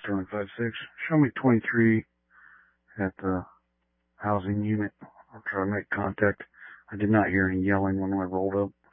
Sterling 5-6. Show me 23 at the housing unit. I'll try to make contact. I did not hear any yelling when I rolled up.